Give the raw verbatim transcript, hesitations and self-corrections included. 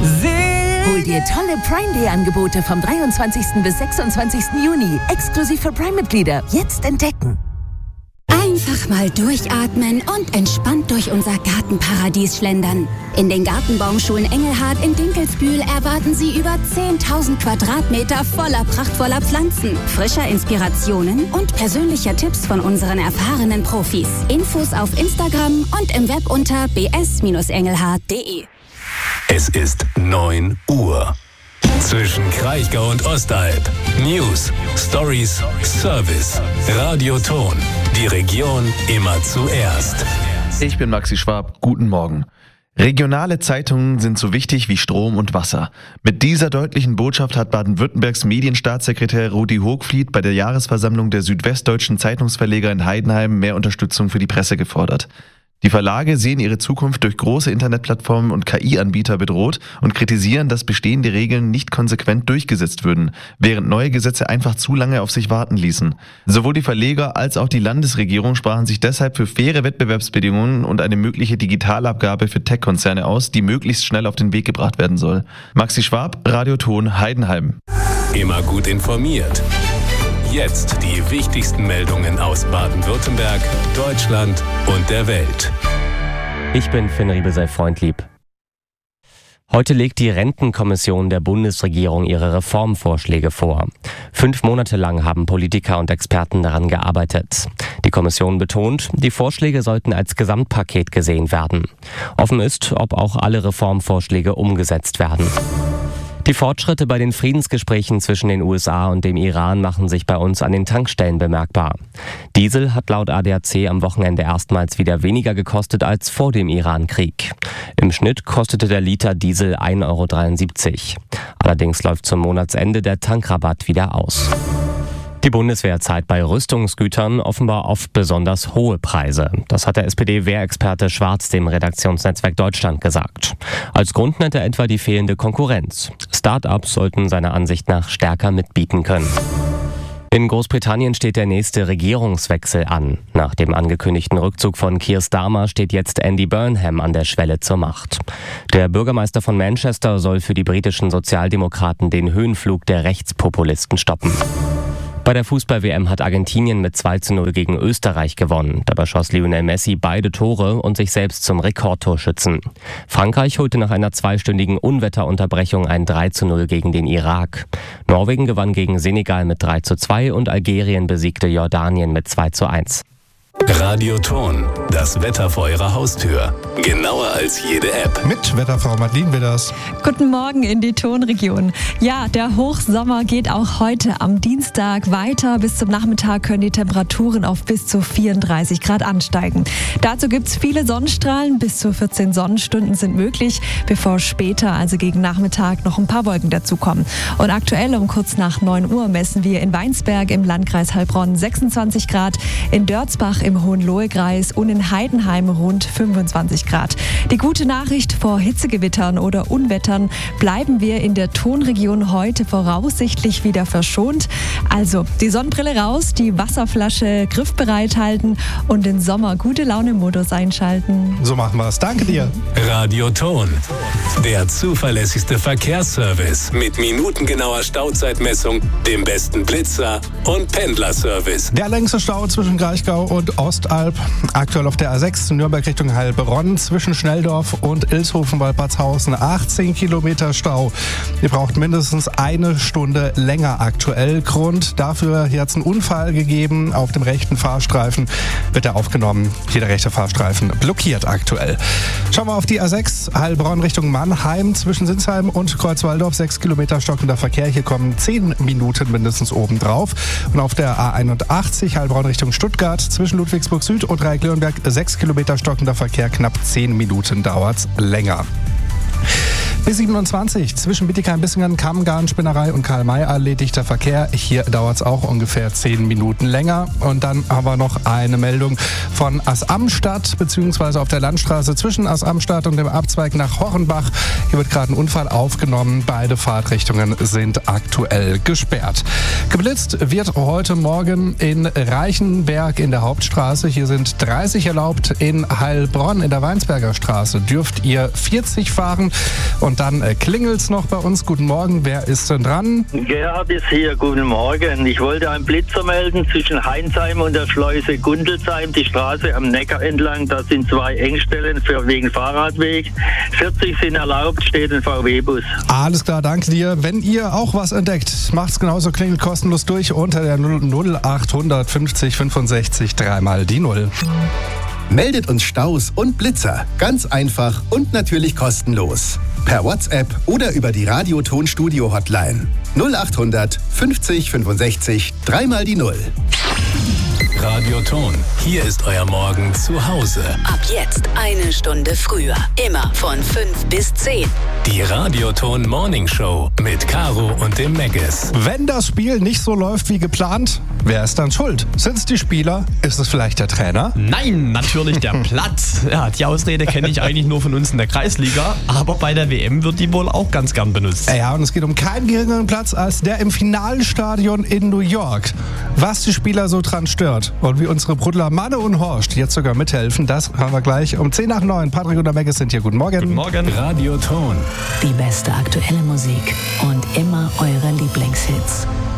Hol dir tolle Prime Day Angebote vom dreiundzwanzigsten bis sechsundzwanzigsten Juni. Exklusiv für Prime-Mitglieder. Jetzt entdecken. Einfach mal durchatmen und entspannt durch unser Gartenparadies schlendern. In den Gartenbaumschulen Engelhardt in Dinkelsbühl erwarten Sie über zehntausend Quadratmeter voller prachtvoller Pflanzen, frischer Inspirationen und persönlicher Tipps von unseren erfahrenen Profis. Infos auf Instagram und im Web unter b s engelhardt punkt d e. Es ist neun Uhr. Zwischen Kraichgau und Ostalb. News, Stories, Service. Radioton. Die Region immer zuerst. Ich bin Maxi Schwab. Guten Morgen. Regionale Zeitungen sind so wichtig wie Strom und Wasser. Mit dieser deutlichen Botschaft hat Baden-Württembergs Medienstaatssekretär Rudi Hochfliet bei der Jahresversammlung der südwestdeutschen Zeitungsverleger in Heidenheim mehr Unterstützung für die Presse gefordert. Die Verlage sehen ihre Zukunft durch große Internetplattformen und K I-Anbieter bedroht und kritisieren, dass bestehende Regeln nicht konsequent durchgesetzt würden, während neue Gesetze einfach zu lange auf sich warten ließen. Sowohl die Verleger als auch die Landesregierung sprachen sich deshalb für faire Wettbewerbsbedingungen und eine mögliche Digitalabgabe für Tech-Konzerne aus, die möglichst schnell auf den Weg gebracht werden soll. Maxi Schwab, Radioton, Heidenheim. Immer gut informiert. Jetzt die wichtigsten Meldungen aus Baden-Württemberg, Deutschland und der Welt. Ich bin Finn Riebesell-Freundlieb. Heute legt die Rentenkommission der Bundesregierung ihre Reformvorschläge vor. Fünf Monate lang haben Politiker und Experten daran gearbeitet. Die Kommission betont, die Vorschläge sollten als Gesamtpaket gesehen werden. Offen ist, ob auch alle Reformvorschläge umgesetzt werden. Die Fortschritte bei den Friedensgesprächen zwischen den U S A und dem Iran machen sich bei uns an den Tankstellen bemerkbar. Diesel hat laut A D A C am Wochenende erstmals wieder weniger gekostet als vor dem Iran-Krieg. Im Schnitt kostete der Liter Diesel ein Euro dreiundsiebzig. Allerdings läuft zum Monatsende der Tankrabatt wieder aus. Die Bundeswehr zahlt bei Rüstungsgütern offenbar oft besonders hohe Preise. Das hat der S P D-Wehrexperte Schwarz dem Redaktionsnetzwerk Deutschland gesagt. Als Grund nennt er etwa die fehlende Konkurrenz. Start-ups sollten seiner Ansicht nach stärker mitbieten können. In Großbritannien steht der nächste Regierungswechsel an. Nach dem angekündigten Rückzug von Keir Starmer steht jetzt Andy Burnham an der Schwelle zur Macht. Der Bürgermeister von Manchester soll für die britischen Sozialdemokraten den Höhenflug der Rechtspopulisten stoppen. Bei der Fußball-W M hat Argentinien mit zwei zu null gegen Österreich gewonnen. Dabei schoss Lionel Messi beide Tore und sich selbst zum Rekordtorschützen. Frankreich holte nach einer zweistündigen Unwetterunterbrechung ein drei zu null gegen den Irak. Norwegen gewann gegen Senegal mit drei zu zwei und Algerien besiegte Jordanien mit zwei zu eins. Radioton, das Wetter vor Ihrer Haustür. Genauer als jede App. Mit Wetterfrau Madeline Widders. Guten Morgen in die Tonregion. Ja, der Hochsommer geht auch heute am Dienstag weiter. Bis zum Nachmittag können die Temperaturen auf bis zu vierunddreißig Grad ansteigen. Dazu gibt es viele Sonnenstrahlen. Bis zu vierzehn Sonnenstunden sind möglich, bevor später, also gegen Nachmittag, noch ein paar Wolken dazukommen. Und aktuell um kurz nach neun Uhr messen wir in Weinsberg im Landkreis Heilbronn sechsundzwanzig Grad, in Dörzbach im Hohenlohe-Kreis und in Heidenheim rund fünfundzwanzig Grad. Die gute Nachricht: vor Hitzegewittern oder Unwettern bleiben wir in der Tonregion heute voraussichtlich wieder verschont. Also die Sonnenbrille raus, die Wasserflasche griffbereit halten und den Sommer-Gute-Laune-Modus einschalten. So machen wir es. Danke dir. Radioton, der zuverlässigste Verkehrsservice mit minutengenauer Stauzeitmessung, dem besten Blitzer und Pendlerservice. Der längste Stau zwischen Kraichgau und Ostalb. Aktuell auf der A sechs Nürnberg Richtung Heilbronn zwischen Schnelldorf und Ilshofen-Walpertshausen achtzehn Kilometer Stau. Ihr braucht mindestens eine Stunde länger aktuell. Grund dafür: hier hat es einen Unfall gegeben. Auf dem rechten Fahrstreifen wird er aufgenommen. Hier der rechte Fahrstreifen blockiert aktuell. Schauen wir auf die A sechs Heilbronn Richtung Mannheim zwischen Sinsheim und Kreuzwaldorf. sechs Kilometer stockender Verkehr. Hier kommen zehn Minuten mindestens obendrauf. Und auf der A einundachtzig Heilbronn Richtung Stuttgart zwischen Ludwigsburg Süd und Reichlönberg sechs Kilometer stockender Verkehr. Knapp zehn Minuten dauert's länger. B siebenundzwanzig zwischen Bietigheim-Bissingen, Kammgarn, Spinnerei und Karl-May-Allee dichter Verkehr. Hier dauert es auch ungefähr zehn Minuten länger. Und dann haben wir noch eine Meldung von Ass-Amstadt, beziehungsweise auf der Landstraße zwischen Ass-Amstadt und dem Abzweig nach Horrenbach. Hier wird gerade ein Unfall aufgenommen. Beide Fahrtrichtungen sind aktuell gesperrt. Geblitzt wird heute Morgen in Reichenberg in der Hauptstraße. Hier sind dreißig erlaubt. In Heilbronn in der Weinsberger Straße dürft ihr vierzig fahren. Und und dann äh, klingelt's noch bei uns. Guten Morgen, wer ist denn dran? Gerhard ist hier, guten Morgen. Ich wollte einen Blitzer melden zwischen Heinsheim und der Schleuse Gundelsheim, die Straße am Neckar entlang. Da sind zwei Engstellen für wegen Fahrradweg. vierzig sind erlaubt, steht ein V W-Bus. Alles klar, danke dir. Wenn ihr auch was entdeckt, macht's genauso, klingelt kostenlos durch unter der null acht fünfzig fünfundsechzig dreimal die Null. Meldet uns Staus und Blitzer. Ganz einfach und natürlich kostenlos. Per WhatsApp oder über die Radio-Ton-Studio-Hotline. null acht hundert fünfzig fünfundsechzig dreimal die Null. Radioton. Hier ist euer Morgen zu Hause. Ab jetzt eine Stunde früher. Immer von fünf bis zehn. Die Radioton Morning Show mit Caro und dem Meggis. Wenn das Spiel nicht so läuft wie geplant, wer ist dann schuld? Sind es die Spieler? Ist es vielleicht der Trainer? Nein, natürlich der Platz. Ja, die Ausrede kenne ich eigentlich nur von uns in der Kreisliga, aber bei der W M wird die wohl auch ganz gern benutzt. Ja, und es geht um keinen geringeren Platz als der im Finalstadion in New York. Was die Spieler so dran stört und wie unsere Brüder Manne und Horst jetzt sogar mithelfen, das hören wir gleich um zehn nach neun. Patrick und der Meggis sind hier. Guten Morgen. Guten Morgen. Radioton. Die beste aktuelle Musik und immer eure Lieblingshits.